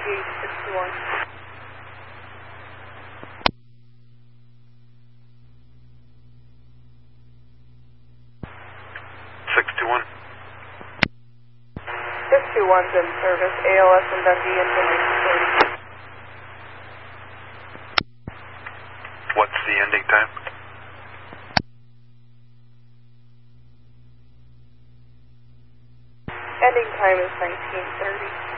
GH61. 621. 621's in service. ALS and Dundee engine 830. What's the ending time? Ending time is 1930.